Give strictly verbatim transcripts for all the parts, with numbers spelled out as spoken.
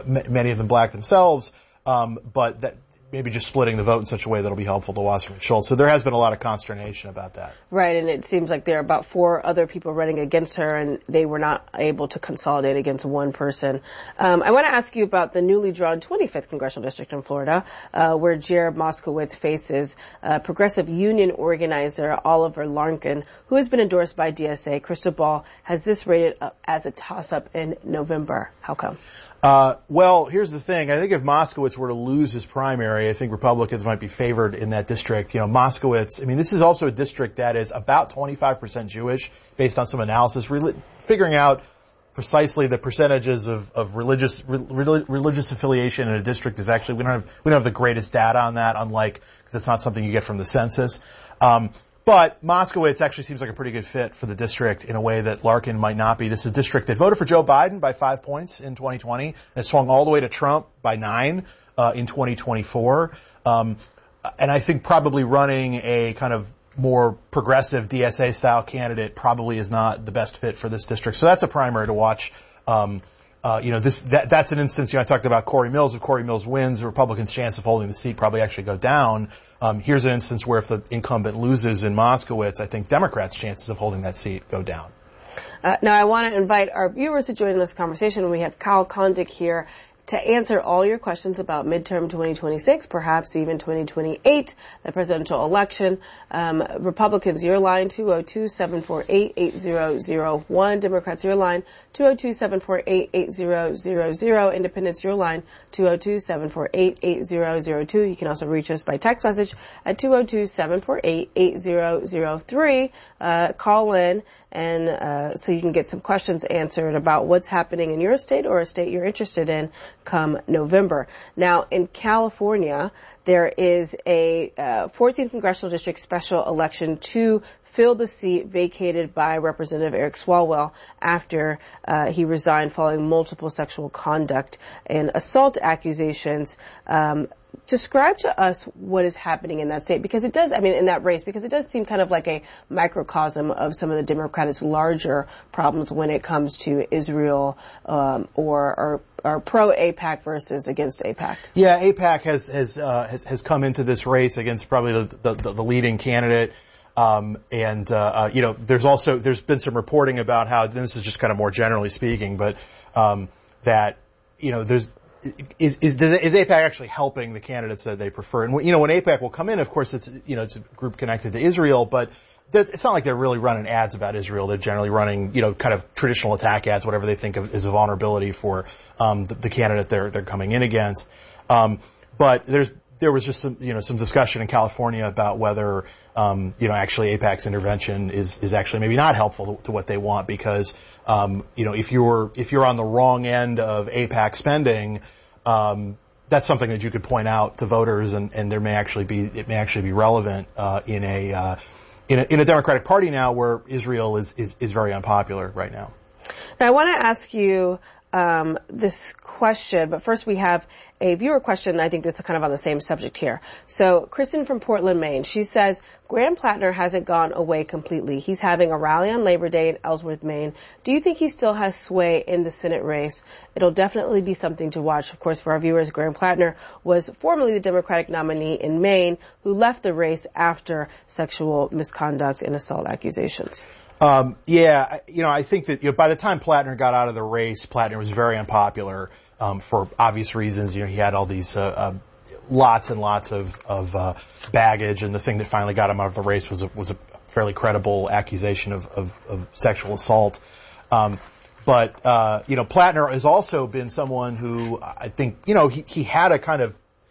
m- many of them black themselves, um, but that maybe just splitting the vote in such a way that'll be helpful to Wasserman Schultz. So there has been a lot of consternation about that. Right, and it seems like there are about four other people running against her, and they were not able to consolidate against one person. Um, I want to ask you about the newly drawn twenty-fifth Congressional District in Florida, uh, where Jared Moskowitz faces uh, progressive union organizer Oliver Larkin, who has been endorsed by D S A. Crystal Ball has this rated up as a toss-up in November. How come? Uh, well, here's the thing. I think if Moskowitz were to lose his primary, I think Republicans might be favored in that district. You know, Moskowitz, I mean, this is also a district that is about twenty-five percent Jewish, based on some analysis, re- figuring out precisely the percentages of, of religious, re- religious affiliation in a district is actually, we don't have, we don't have the greatest data on that, unlike, because it's not something you get from the census. Um, But Moskowitz actually seems like a pretty good fit for the district in a way that Larkin might not be. This is a district that voted for Joe Biden by five points in twenty twenty and swung all the way to Trump by nine uh, in twenty twenty-four. Um, and I think probably running a kind of more progressive D S A-style candidate probably is not the best fit for this district. So that's a primary to watch. Um, Uh, you know, this, that, that's an instance, you know, I talked about Corey Mills. If Corey Mills wins, the Republicans' chance of holding the seat probably actually go down. Um, here's an instance where if the incumbent loses in Moskowitz, I think Democrats' chances of holding that seat go down. Uh, now, I want to invite our viewers to join in this conversation. We have Kyle Kondik here to answer all your questions about midterm twenty twenty-six, perhaps even twenty twenty-eight, the presidential election. Um, Republicans, your line, two oh two, seven four eight, eight oh oh one. Democrats, your line, two oh two, seven four eight, eight oh oh oh. Independents, your line, two oh two, seven four eight, eight oh oh two. You can also reach us by text message at two oh two, seven four eight, eight oh oh three. Uh, call in and uh, so you can get some questions answered about what's happening in your state or a state you're interested in come November. Now, in California, there is a uh, fourteenth Congressional District special election to fill the seat vacated by Representative Eric Swalwell after uh, he resigned following multiple sexual conduct and assault accusations. Um, describe to us what is happening in that state, because it does, I mean, in that race, because it does seem kind of like a microcosm of some of the Democrats' larger problems when it comes to Israel um, or, or, or pro-AIPAC versus against AIPAC. Yeah, AIPAC has has, uh, has has come into this race against probably the the, the leading candidate. Um, and, uh, uh, you know, there's also, there's been some reporting about how, this is just kind of more generally speaking, but, um, that, you know, there's, is, is, is AIPAC actually helping the candidates that they prefer? And, you know, when AIPAC will come in, of course, it's, you know, it's a group connected to Israel, but it's not like they're really running ads about Israel. They're generally running, you know, kind of traditional attack ads, whatever they think of is a vulnerability for, um, the, the candidate they're, they're coming in against. Um, but there's, there was just some, you know, some discussion in California about whether, um, you know, actually AIPAC's intervention is, is actually maybe not helpful to, to what they want, because, um, you know, if you're, if you're on the wrong end of AIPAC spending, um, that's something that you could point out to voters, and, and there may actually be, it may actually be relevant, uh, in a, uh, in a, in a Democratic Party now where Israel is, is, is very unpopular right now. Now, I want to ask you, um, this question, but first we have a viewer question. I think this is kind of on the same subject here. So Kristen from Portland, Maine, she says, Graham Plattner hasn't gone away completely. He's having a rally on Labor Day in Ellsworth, Maine. Do you think he still has sway in the Senate race? It'll definitely be something to watch. Of course, for our viewers, Graham Plattner was formerly the Democratic nominee in Maine who left the race after sexual misconduct and assault accusations. Um, yeah, you know, I think that, you know, by the time Plattner got out of the race, Plattner was very unpopular, um, for obvious reasons. You know, he had all these, uh, uh lots and lots of, of, uh, baggage, and the thing that finally got him out of the race was a, was a fairly credible accusation of, of, of sexual assault. Um, but, uh, you know, Plattner has also been someone who I think, you know, he, he had a kind of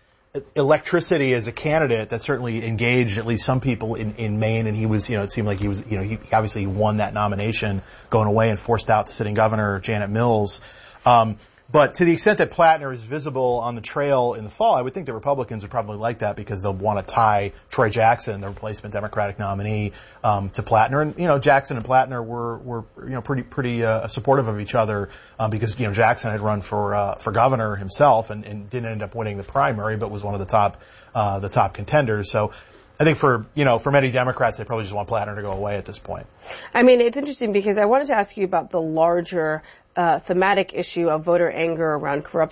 electricity as a candidate that certainly engaged at least some people in, in Maine, and he was, you know, it seemed like he was, you know, he obviously won that nomination going away and forced out the sitting governor, Janet Mills. Um, But to the extent that Plattner is visible on the trail in the fall, I would think the Republicans would probably like that, because they'll want to tie Troy Jackson, the replacement Democratic nominee, um, to Plattner. And, you know, Jackson and Plattner were, were, you know, pretty, pretty, uh, supportive of each other, um, because, you know, Jackson had run for, uh, for governor himself and, and didn't end up winning the primary, but was one of the top, uh, the top contenders. So I think for, you know, for many Democrats, they probably just want Plattner to go away at this point. I mean, it's interesting because I wanted to ask you about the larger Uh, thematic issue of voter anger around corrupt